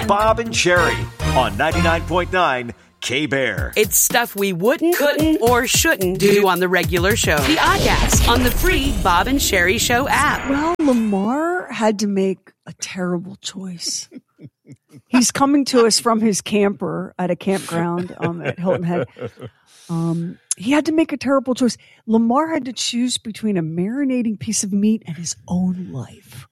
Bob and Sherry on 99.9 K-Bear. It's stuff we wouldn't, couldn't, or shouldn't do on the regular show. The Oddcast on the free Bob and Sherry Show app. Well, Lamar had to make a terrible choice. He's coming to us from his camper at a campground at Hilton Head. He had to make a terrible choice. Lamar had to choose between a marinating piece of meat and his own life.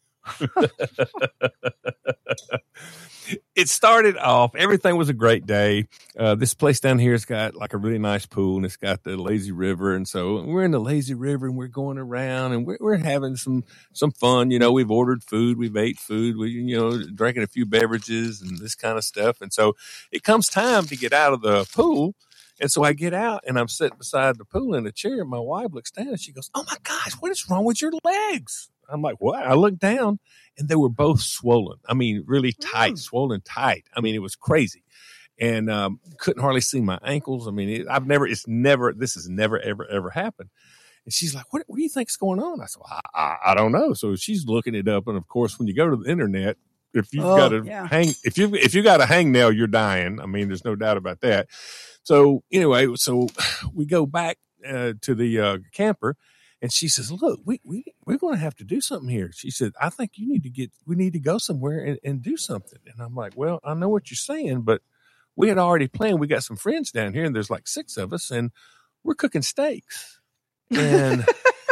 It started off, everything was a great day. This place down here has got like a really nice pool, and it's got the lazy river. And so we're in the lazy river, and we're going around, and we're having some fun. You know, we've ordered food, we've ate food, drinking a few beverages and this kind of stuff. And so it comes time to get out of the pool. And so I get out, and I'm sitting beside the pool in a chair, and my wife looks down, and she goes, "Oh my gosh, what is wrong with your legs?" I'm like, "What?" I looked down, and they were both swollen. I mean, really tight, swollen tight. I mean, it was crazy, and couldn't hardly see my ankles. I mean, this has never, ever happened. And she's like, "What do you think's going on?" I said, well, I don't know. So she's looking it up, and of course, when you go to the internet, if you've got a if you got a hangnail, you're dying. I mean, there's no doubt about that. So anyway, we go back to the camper. And she says, "Look, we're going to have to do something here." She said, "I think we need to go somewhere and do something." And I'm like, "Well, I know what you're saying, but we had already planned. We got some friends down here, and there's like 6 of us, and we're cooking steaks." And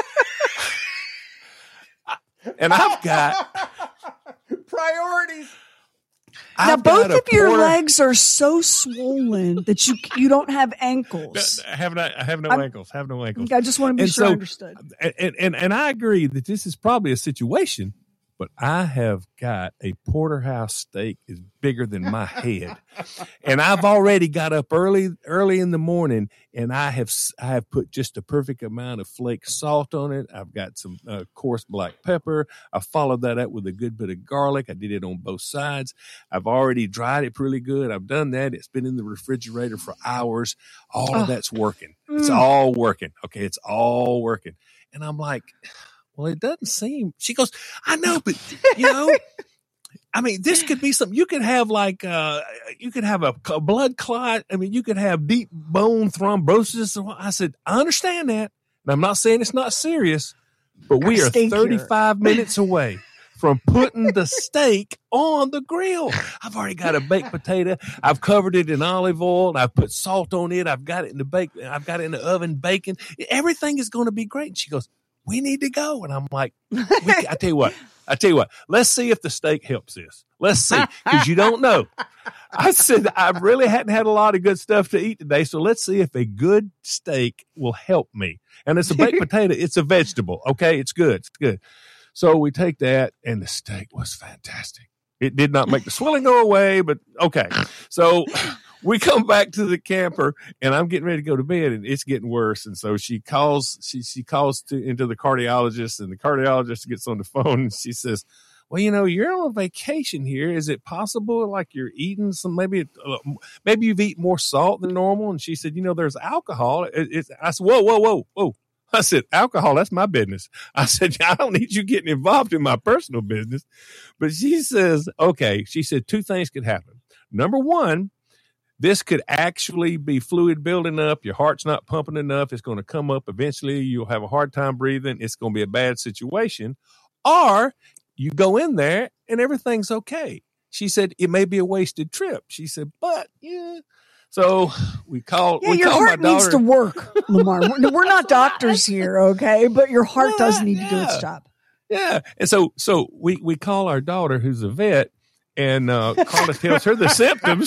and I've got priorities. Now, both of your legs are so swollen that you don't have ankles. I have no ankles. I just want to be sure I understood. And I agree that this is probably a situation, but I have got a porterhouse steak is bigger than my head, and I've already got up early in the morning, and I have put just a perfect amount of flake salt on it. I've got some coarse black pepper. I followed that up with a good bit of garlic. I did it on both sides. I've already dried it pretty good. I've done that. It's been in the refrigerator for hours. All of that's working. It's all working. Okay, it's all working. And I'm like, well, it doesn't seem. She goes, "I know, but I mean, this could be something. You could have you could have a blood clot. I mean, you could have deep bone thrombosis." I said, "I understand that. And I'm not saying it's not serious, but we are 35 minutes away from putting the steak on the grill. I've already got a baked potato. I've covered it in olive oil. I've put salt on it. I've got it in the oven baking. Everything is going to be great." And she goes, "We need to go." And I'm like, I tell you what, let's see if the steak helps this. Let's see, because you don't know. I said, I really hadn't had a lot of good stuff to eat today, so let's see if a good steak will help me. And it's a baked potato. It's a vegetable. Okay, it's good. It's good. So we take that, and the steak was fantastic. It did not make the swelling go away, but okay. So we come back to the camper, and I'm getting ready to go to bed, and it's getting worse. And so she calls into the cardiologist, and the cardiologist gets on the phone, and she says, "Well, you're on vacation here. Is it possible like you're eating some, maybe you've eaten more salt than normal?" And she said, "There's alcohol." I said, whoa. I said, "Alcohol, that's my business." I said, "I don't need you getting involved in my personal business." But she says, okay. She said 2 things could happen. Number 1, this could actually be fluid building up. Your heart's not pumping enough. It's going to come up eventually. You'll have a hard time breathing. It's going to be a bad situation. Or you go in there and everything's okay. She said, "It may be a wasted trip." She said, "But yeah." So we called. Yeah, your heart needs to work, Lamar. We're not doctors here, okay? But your heart does need to do its job. Yeah, and so we call our daughter, who's a vet, and Carla tells her the symptoms.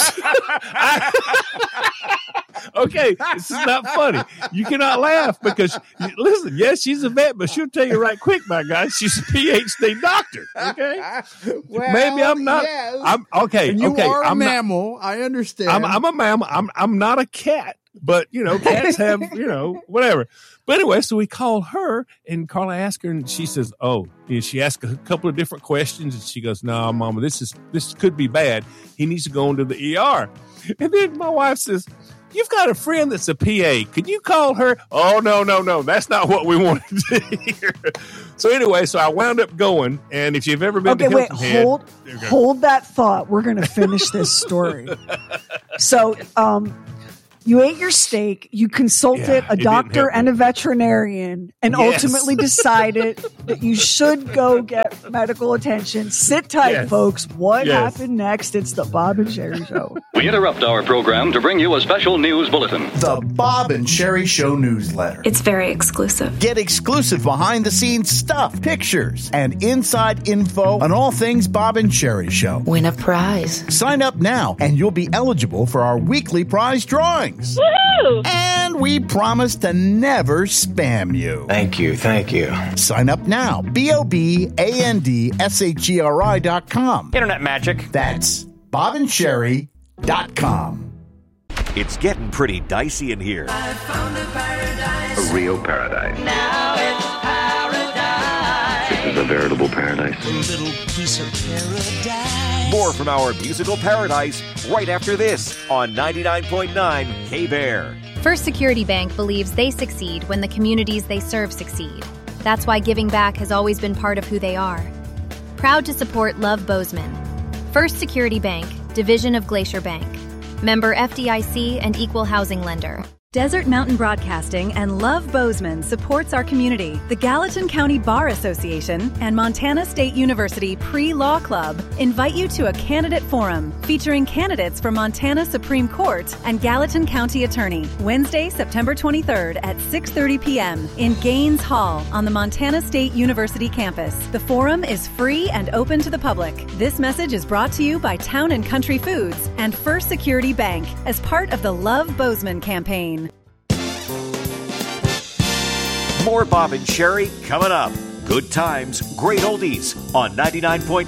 Okay, this is not funny. You cannot laugh because, listen, yes, she's a vet, but she'll tell you right quick, my guy, she's a PhD doctor. Okay, well, maybe I'm not. Yes. I'm okay. And you okay, are a I'm mammal. Not, I understand. I'm a mammal. I'm not a cat, but cats have whatever. But anyway, so we called her, and Carla asked her, and she says, "Oh," and she asked a couple of different questions, and she goes, "No, Mama, this could be bad. He needs to go into the ER." And then my wife says, you've got a friend that's a PA. Could you call her? Oh, no. That's not what we wanted to hear. So anyway, I wound up going. And if you've ever been to Hilton Head. Hold that thought. We're going to finish this story. So, you ate your steak, you consulted a doctor and a veterinarian, and ultimately decided that you should go get medical attention. Sit tight, folks. What happened next? It's the Bob and Sherry Show. We interrupt our program to bring you a special news bulletin. The Bob and Sherry Show newsletter. It's very exclusive. Get exclusive behind-the-scenes stuff, pictures, and inside info on all things Bob and Sherry Show. Win a prize. Sign up now, and you'll be eligible for our weekly prize drawings. Woohoo! And we promise to never spam you. Thank you. Sign up now. BOBANDSHERI.com. Internet magic. That's BobandSherry.com. It's getting pretty dicey in here. I found a paradise. A real paradise. Now it's paradise. This is a veritable paradise. A little piece of paradise. More from our musical paradise right after this on 99.9 K-Bear. First Security Bank believes they succeed when the communities they serve succeed. That's why giving back has always been part of who they are. Proud to support Love Bozeman. First Security Bank, division of Glacier Bank. Member FDIC and equal housing lender. Desert Mountain Broadcasting and Love Bozeman supports our community. The Gallatin County Bar Association and Montana State University Pre-Law Club invite you to a candidate forum featuring candidates for Montana Supreme Court and Gallatin County Attorney, Wednesday, September 23rd at 6:30 p.m. in Gaines Hall on the Montana State University campus. The forum is free and open to the public. This message is brought to you by Town and Country Foods and First Security Bank as part of the Love Bozeman campaign. More Bob and Sherry coming up. Good times, great oldies on 99.9